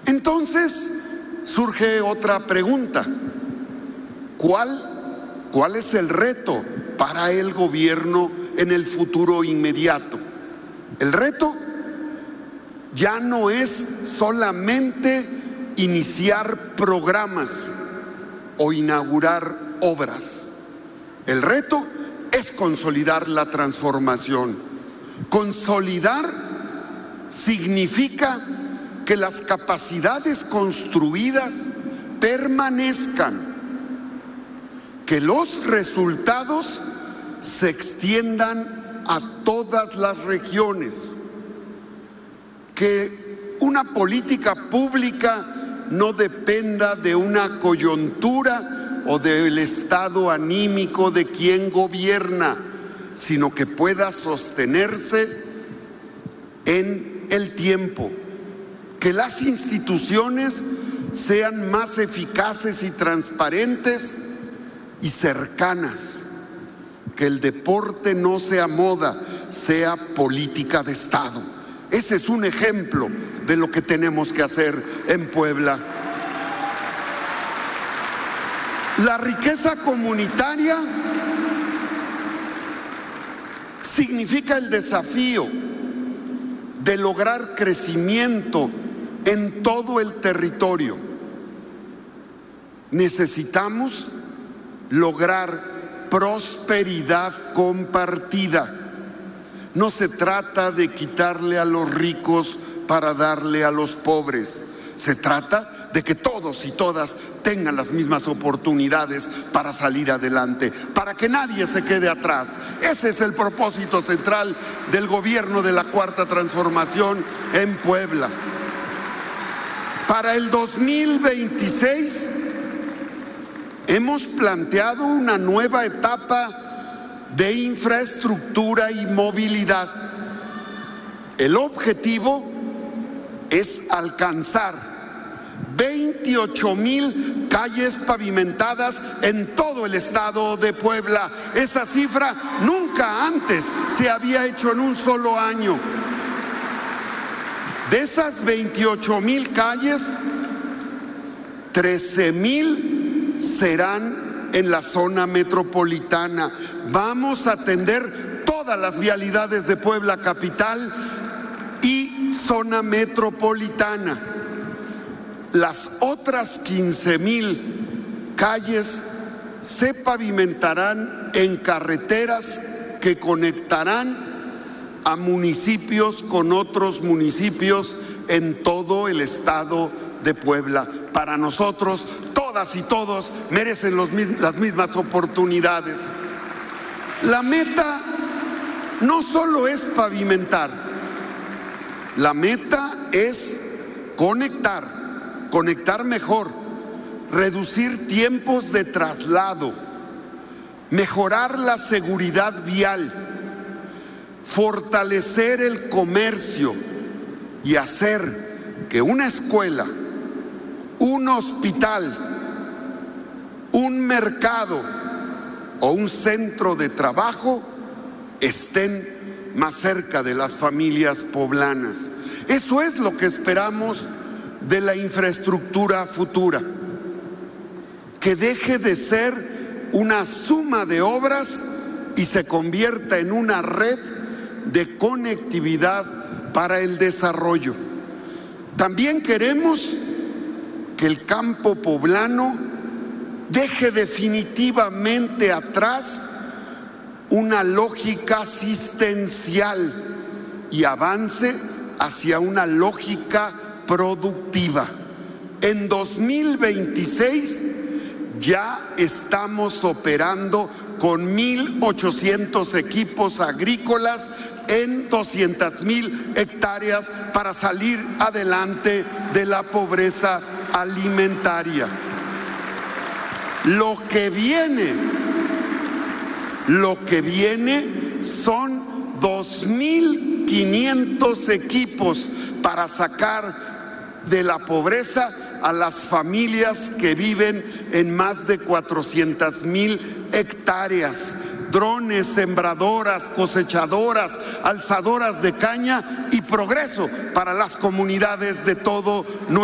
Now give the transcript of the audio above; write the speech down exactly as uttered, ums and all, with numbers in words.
Entonces surge otra pregunta. ¿Cuál, cuál es el reto para el gobierno en el futuro inmediato? El reto ya no es solamente iniciar programas o inaugurar obras. El reto es consolidar la transformación. Consolidar significa que las capacidades construidas permanezcan, que los resultados se extiendan a todas las regiones, que una política pública no dependa de una coyuntura o del estado anímico de quien gobierna, sino que pueda sostenerse en el tiempo, que las instituciones sean más eficaces y transparentes y cercanas, que el deporte no sea moda, sea política de Estado. Ese es un ejemplo de lo que tenemos que hacer en Puebla. La riqueza comunitaria significa el desafío de lograr crecimiento en todo el territorio. Necesitamos lograr prosperidad compartida. No se trata de quitarle a los ricos para darle a los pobres. Se trata de que todos y todas tengan las mismas oportunidades para salir adelante, para que nadie se quede atrás. Ese es el propósito central del gobierno de la Cuarta Transformación en Puebla. Para el dos mil veintiséis hemos planteado una nueva etapa de infraestructura y movilidad. El objetivo es alcanzar veintiocho mil calles pavimentadas en todo el estado de Puebla. Esa cifra nunca antes se había hecho en un solo año. De esas veintiocho mil calles, trece mil serán en la zona metropolitana. Vamos a atender todas las vialidades de Puebla capital y zona metropolitana. Las otras quince mil calles se pavimentarán en carreteras que conectarán a municipios con otros municipios en todo el estado de Puebla. Para nosotros, todas y todos merecen los, las mismas oportunidades. La meta no solo es pavimentar, la meta es conectar, conectar mejor, reducir tiempos de traslado, mejorar la seguridad vial, fortalecer el comercio y hacer que una escuela, un hospital, un mercado o un centro de trabajo estén más cerca de las familias poblanas. Eso es lo que esperamos de la infraestructura futura, que deje de ser una suma de obras y se convierta en una red de conectividad para el desarrollo. También queremos que el campo poblano deje definitivamente atrás una lógica asistencial y avance hacia una lógica productiva. En dos mil veintiséis ya estamos operando con mil ochocientos equipos agrícolas en doscientas mil hectáreas para salir adelante de la pobreza alimentaria. Lo que viene, lo que viene son dos mil quinientos equipos para sacar de la pobreza a las familias que viven en más de cuatrocientas mil hectáreas. Drones, sembradoras, cosechadoras, alzadoras de caña y progreso para las comunidades de todo nuestro